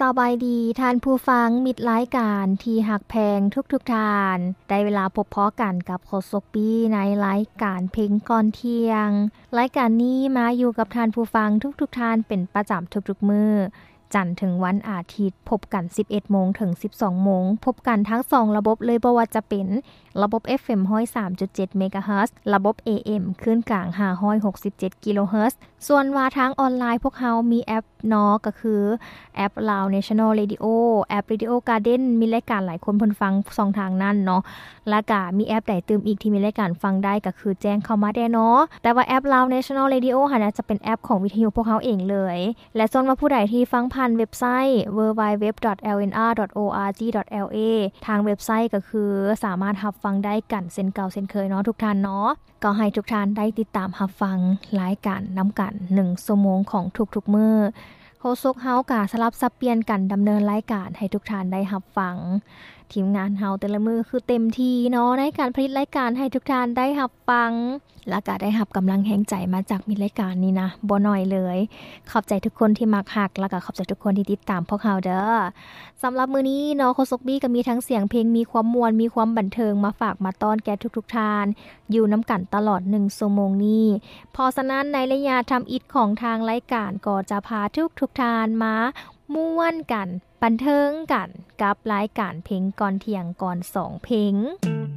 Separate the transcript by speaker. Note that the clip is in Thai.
Speaker 1: บายดีท่านผู้ฟังมิตรรายการที่หักแพงทุกท่านได้เวลาพบพ้อกันกับโคชกปี้ในรายการเพลงก่อนเที่ยงรายการนี้มาอยู่กับท่านผู้ฟังทุกท่านเป็นประจำทุกๆมื้อจันทร์ถึงวันอาทิตย์พบกัน 11:00 นถึง 12:00 นพบกันทั้ง2ระบบเลยบ่ว่าจะเป็นระบบ FM 103.7 เมกะเฮิรตซ์ระบบ AM คลื่นกลาง567 กิโลเฮิรตซ์ส่วนว่าทางออนไลน์พวกเฮามีแอปเนาะก็คือแอป Lao National Radio แอป Radio Garden มีรายการหลายคนเพิ่นฟัง2ทางนั้นเนาะแล้วก็มีแอปใดตื่มอีกที่มีรายการฟังได้ก็คือแจ้งเข้ามาได้เนาะแต่ว่าแอป Lao National Radio หั่นน่ะจะเป็นแอปของวิทยุพวกเฮาเองเลยและส่วนว่าผู้ใดที่ฟังผ่านเว็บไซต์ www.lnr.org.la ทางเว็บไซต์ก็คือสามารถรับฟังได้กันเช่นเก่าเช่นเคยเนาะทุกท่านเนาะก็ให้ทุกท่านได้ติดตามรับฟังรายการนำกัน1ชั่วโมงของทุกๆมื้อโฆษกเฮาก็สลับสับเปลี่ยนกันดำเนินรายการให้ทุกท่านได้รับฟังทีมงานเฮาแต่ละมื้อคือเต็มที่เนาะในการผลิตรายการให้ทุกท่านได้รับฟังและก็ได้รับกำลังแห่งใจมาจากมิตรรายการนี้นะบ่น้อยเลยขอบใจทุกคนที่มักฮักแล้วก็ขอบใจทุกคนที่ติดตามพวกเฮาเด้อสำหรับมื้อนี้เนาะโคชกบี้ก็มีทั้งเสียงเพลงมีความม่วนมีความบันเทิงมาฝากมาต้อนแก่ทุกๆท่านอยู่นำกันตลอด1ชั่วโมงนี้พอฉะนั้นในระยะทำอิฐของทางรายการก็จะพาทุกท่านมาม่วนกันบันเทิงกันกับรายการเพลงก่อนเที่ยงก่อน2เพลง